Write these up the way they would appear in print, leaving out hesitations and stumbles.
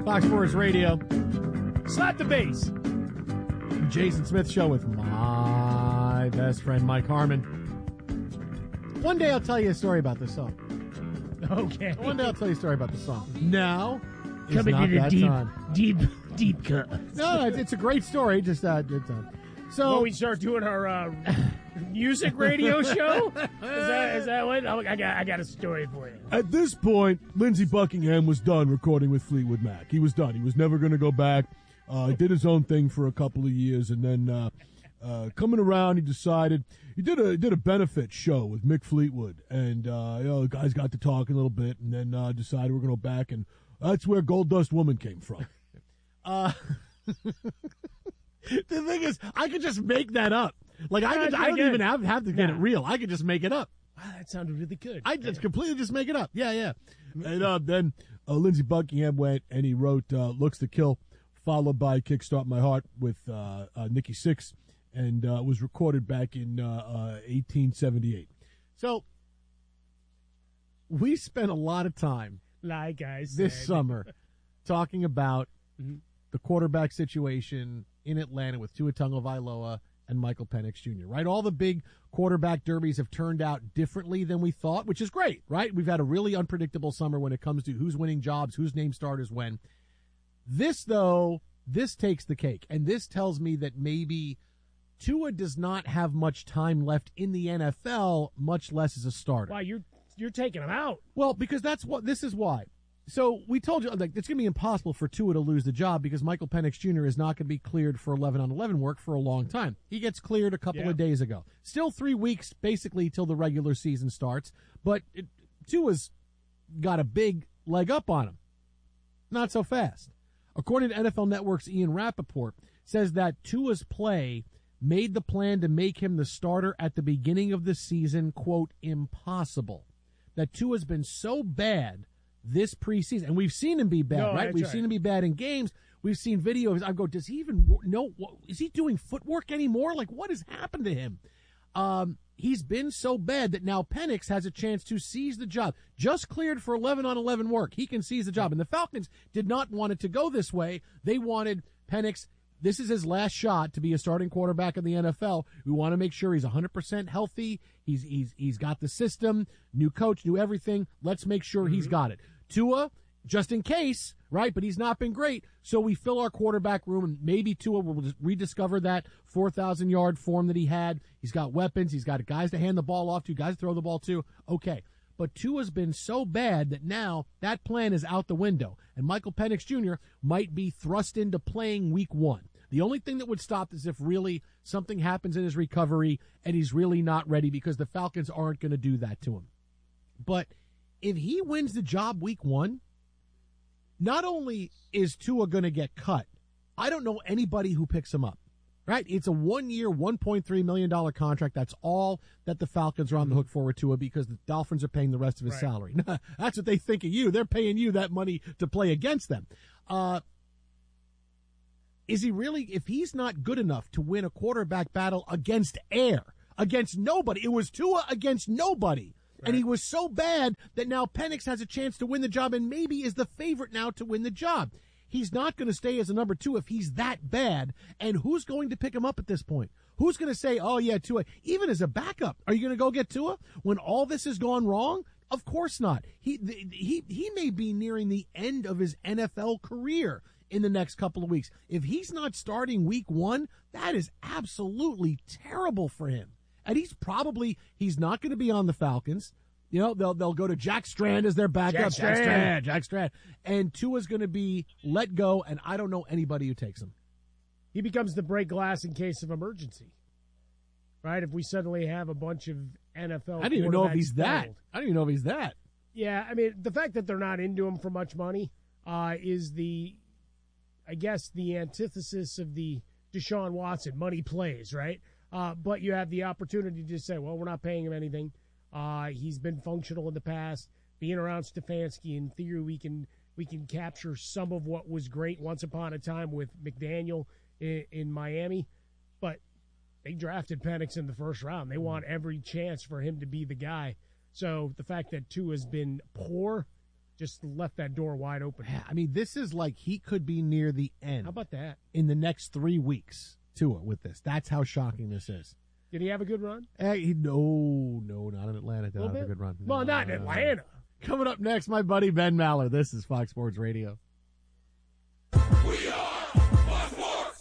Fox Sports Radio. Slap the bass. Jason Smith Show with my best friend, Mike Harmon. One day I'll tell you a story about this song. Okay. One day I'll tell you a story about the song. Now is Coming not in that time. deep cut. No, it's a great story. Just so When we start doing our music radio show, is that what? I got a story for you. At this point, Lindsey Buckingham was done recording with Fleetwood Mac. He was done. He was never going to go back. He did his own thing for a couple of years, and then coming around, he decided he did a benefit show with Mick Fleetwood, and the guys got to talking a little bit, and then decided we're going to go back, and that's where Gold Dust Woman came from. The thing is, I could just make that up. Like I don't even have to get it real. I could just make it up. Wow, that sounded really good. I just completely just make it up. Yeah. And then Lindsey Buckingham went and he wrote "Looks to Kill," followed by "Kickstart My Heart" with Nikki Sixx, and was recorded back in 1878. So we spent a lot of time, like I said, this summer talking about the quarterback situation in Atlanta with Tua Tagovailoa and Michael Penix Jr., right? All the big quarterback derbies have turned out differently than we thought, which is great, right? We've had a really unpredictable summer when it comes to who's winning jobs, who's named starters when. This takes the cake, and this tells me that maybe Tua does not have much time left in the NFL, much less as a starter. Wow, you're taking him out. Well, because this is why. So we told you, like, it's going to be impossible for Tua to lose the job because Michael Penix Jr. is not going to be cleared for 11-on-11 work for a long time. He gets cleared a couple of days ago. Still 3 weeks, basically, till the regular season starts. But Tua's got a big leg up on him. Not so fast. According to NFL Network's Ian Rappaport, says that Tua's play made the plan to make him the starter at the beginning of the season, quote, impossible. That Tua's been so bad this preseason, and we've seen him be bad, right? We've seen him be bad in games. We've seen videos. I go, does he even know? Is he doing footwork anymore? Like, what has happened to him? He's been so bad that now Penix has a chance to seize the job. Just cleared for 11-on-11 work. He can seize the job. And the Falcons did not want it to go this way. They wanted Penix. This is his last shot to be a starting quarterback in the NFL. We want to make sure he's 100% healthy. He's got the system, new coach, new everything. Let's make sure he's got it. Tua, just in case, right? But he's not been great. So we fill our quarterback room, and maybe Tua will just rediscover that 4,000-yard form that he had. He's got weapons. He's got guys to hand the ball off to, guys to throw the ball to. Okay. But Tua's been so bad that now that plan is out the window, and Michael Penix Jr. might be thrust into playing week 1. The only thing that would stop is if really something happens in his recovery and he's really not ready, because the Falcons aren't going to do that to him. But if he wins the job week 1, not only is Tua going to get cut, I don't know anybody who picks him up, right? It's a 1-year, $1.3 million contract. That's all that the Falcons are on the hook for with Tua, because the Dolphins are paying the rest of his salary. That's what they think of you. They're paying you that money to play against them. Is he really, if he's not good enough to win a quarterback battle against nobody, it was Tua against nobody. Right. And he was so bad that now Penix has a chance to win the job and maybe is the favorite now to win the job. He's not going to stay as a number 2 if he's that bad. And who's going to pick him up at this point? Who's going to say, oh, yeah, Tua, even as a backup, are you going to go get Tua when all this has gone wrong? Of course not. He may be nearing the end of his NFL career in the next couple of weeks. If he's not starting week 1, that is absolutely terrible for him. And he's not going to be on the Falcons. You know, they'll go to Jack Strand as their backup. Jack Strand. And Tua's going to be let go, and I don't know anybody who takes him. He becomes the break glass in case of emergency, right? If we suddenly have a bunch of NFL, I don't even know if he's that. failed. I don't even know if he's that. Yeah, I mean, the fact that they're not into him for much money is I guess, the antithesis of the Deshaun Watson money plays, right? But you have the opportunity to say, well, we're not paying him anything. He's been functional in the past. Being around Stefanski, in theory, we can capture some of what was great once upon a time with McDaniel in Miami. But they drafted Penix in the first round. They want every chance for him to be the guy. So the fact that Tua has been poor just left that door wide open. Yeah, I mean, this is like he could be near the end. How about that? In the next 3 weeks, Tua, with this. That's how shocking this is. Did he have a good run? No, not in Atlanta. Did not have a good run. Well, not in Atlanta. Coming up next, my buddy Ben Maller. This is Fox Sports Radio. We are Fox Sports.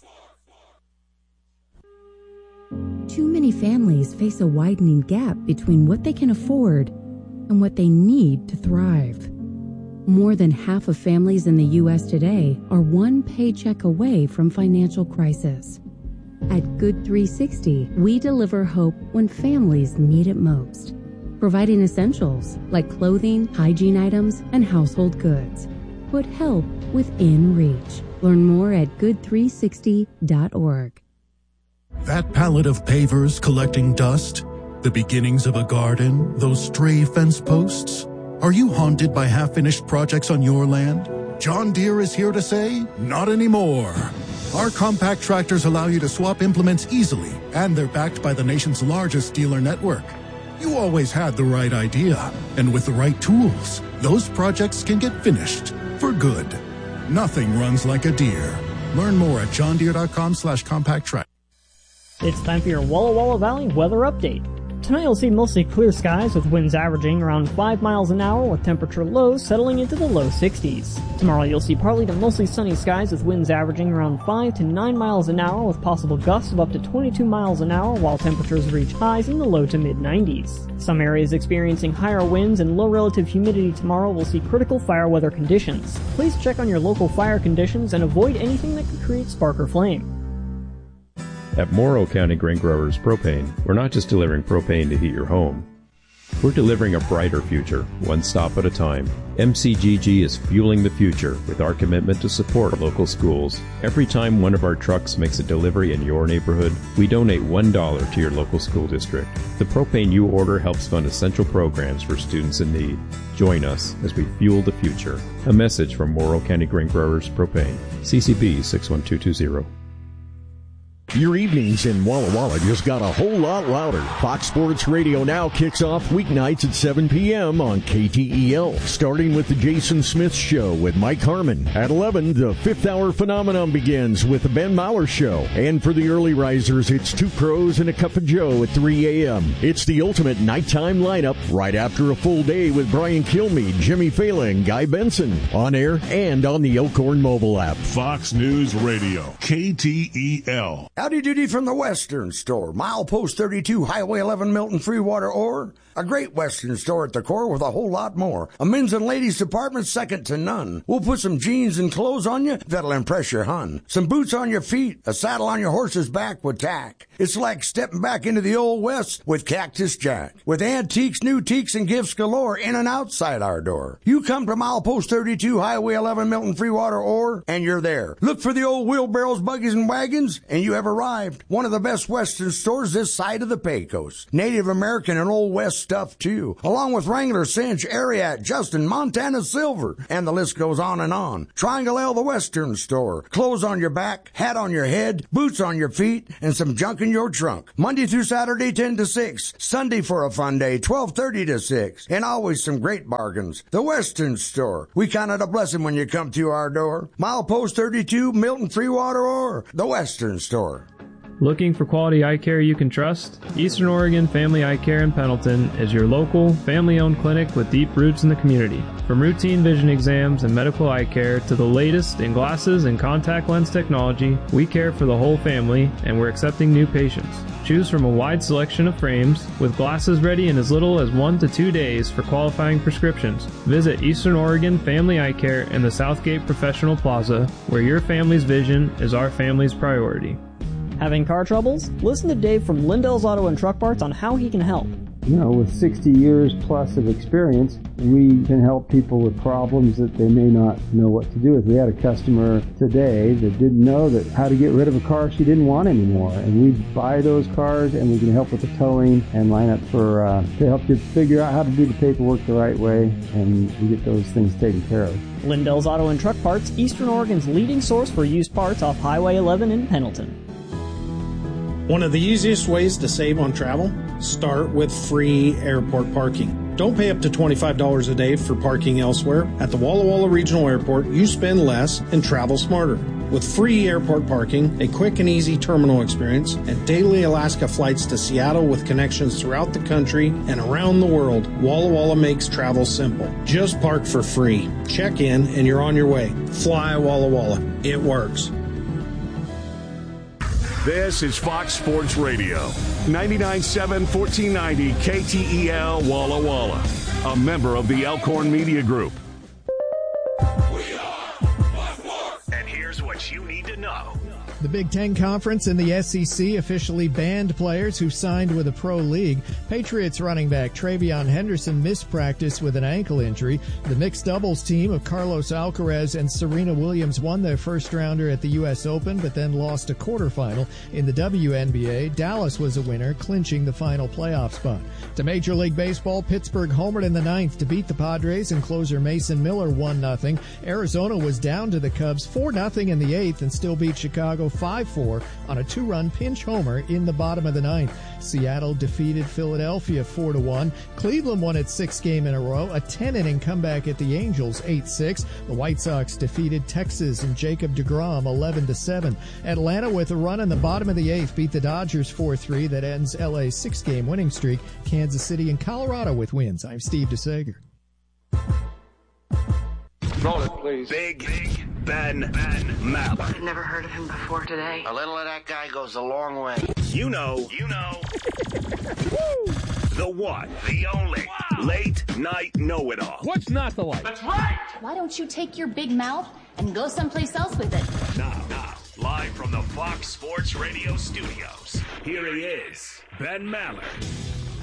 Too many families face a widening gap between what they can afford and what they need to thrive. More than half of families in the U.S. today are one paycheck away from financial crisis. At Good 360, we deliver hope when families need it most, providing essentials like clothing, hygiene items, and household goods. Put help within reach. Learn more at good360.org. That pallet of pavers collecting dust? The beginnings of a garden? Those stray fence posts? Are you haunted by half-finished projects on your land? John Deere is here to say, not anymore. Our compact tractors allow you to swap implements easily, and they're backed by the nation's largest dealer network. You always had the right idea, and with the right tools, those projects can get finished for good. Nothing runs like a Deere. Learn more at johndeere.com/compacttrack. It's time for your Walla Walla Valley weather update. Tonight you'll see mostly clear skies with winds averaging around 5 miles an hour with temperature lows settling into the low 60s. Tomorrow you'll see partly to mostly sunny skies with winds averaging around 5 to 9 miles an hour with possible gusts of up to 22 miles an hour while temperatures reach highs in the low to mid 90s. Some areas experiencing higher winds and low relative humidity tomorrow will see critical fire weather conditions. Please check on your local fire conditions and avoid anything that could create spark or flame. At Morrow County Grain Growers Propane, we're not just delivering propane to heat your home. We're delivering a brighter future, one stop at a time. MCGG is fueling the future with our commitment to support local schools. Every time one of our trucks makes a delivery in your neighborhood, we donate $1 to your local school district. The propane you order helps fund essential programs for students in need. Join us as we fuel the future. A message from Morrow County Grain Growers Propane. CCB 61220. Your evenings in Walla Walla just got a whole lot louder. Fox Sports Radio now kicks off weeknights at 7 p.m. on KTEL, starting with the Jason Smith Show with Mike Harmon. At 11, the Fifth Hour Phenomenon begins with the Ben Maller Show. And for the early risers, it's Two Pros and a Cup of Joe at 3 a.m. It's the ultimate nighttime lineup right after a full day with Brian Kilmeade, Jimmy Fallon, and Guy Benson. On air and on the Elkhorn mobile app. Fox News Radio, KTEL. Howdy doody from the Western Store. Milepost 32, Highway 11, Milton, Freewater, or a great Western store at the core with a whole lot more. A men's and ladies department second to none. We'll put some jeans and clothes on you that'll impress your hun. Some boots on your feet, a saddle on your horse's back with tack. It's like stepping back into the old West with Cactus Jack. With antiques, new teaks, and gifts galore in and outside our door. You come to Milepost 32, Highway 11, Milton, Freewater, or, and you're there. Look for the old wheelbarrows, buggies, and wagons, and you have arrived. One of the best Western stores this side of the Pecos. Native American and Old West stuff, too. Along with Wrangler, Cinch, Ariat, Justin, Montana Silver, and the list goes on and on. Triangle L, the Western Store. Clothes on your back, hat on your head, boots on your feet, and some junk in your trunk. Monday through Saturday, 10 to 6. Sunday for a fun day, 12:30 to 6. And always some great bargains. The Western Store. We count it a blessing when you come through our door. Milepost 32, Milton, Freewater, or the Western Store. Looking for quality eye care you can trust? Eastern Oregon Family Eye Care in Pendleton is your local, family-owned clinic with deep roots in the community. From routine vision exams and medical eye care to the latest in glasses and contact lens technology, we care for the whole family and we're accepting new patients. Choose from a wide selection of frames with glasses ready in as little as 1 to 2 days for qualifying prescriptions. Visit Eastern Oregon Family Eye Care in the Southgate Professional Plaza, where your family's vision is our family's priority. Having car troubles? Listen to Dave from Lindell's Auto and Truck Parts on how he can help. You know, with 60 years plus of experience, we can help people with problems that they may not know what to do with. We had a customer today that didn't know that how to get rid of a car she didn't want anymore. And we buy those cars and we can help with the towing and line up for to help you figure out how to do the paperwork the right way, and we get those things taken care of. Lindell's Auto and Truck Parts, Eastern Oregon's leading source for used parts off Highway 11 in Pendleton. One of the easiest ways to save on travel? Start with free airport parking. Don't pay up to $25 a day for parking elsewhere. At the Walla Walla Regional Airport, you spend less and travel smarter. With free airport parking, a quick and easy terminal experience, and daily Alaska flights to Seattle with connections throughout the country and around the world, Walla Walla makes travel simple. Just park for free. Check in and you're on your way. Fly Walla Walla. It works. This is Fox Sports Radio, 99.7 1490 KTEL Walla Walla, a member of the Elkhorn Media Group. And here's what you need to know. The Big Ten Conference and the SEC officially banned players who signed with a pro league. Patriots running back TreVeyon Henderson missed practice with an ankle injury. The mixed doubles team of Carlos Alcaraz and Serena Williams won their first rounder at the U.S. Open, but then lost a quarterfinal. In the WNBA, Dallas was a winner, clinching the final playoff spot. To Major League Baseball, Pittsburgh homered in the ninth to beat the Padres, and closer Mason Miller 1-0. Arizona was down to the Cubs 4-0 in the eighth and still beat Chicago 5-4 on a two-run pinch homer in the bottom of the ninth. Seattle defeated Philadelphia 4-1. Cleveland won its sixth game in a row, a 10-inning comeback at the Angels 8-6. The White Sox defeated Texas and Jacob deGrom 11-7. Atlanta, with a run in the bottom of the eighth, beat the Dodgers 4-3. That ends LA's six-game winning streak. Kansas City and Colorado with wins. I'm Steve DeSager. Roll it, please. Big Ben Maller. I've never heard of him before today. A little of that guy goes a long way. You know. The one, the only, late night know-it-all. What's not to like? That's right. Why don't you take your big mouth and go someplace else with it? Now, live from the Fox Sports Radio studios, here he is, Ben Maller.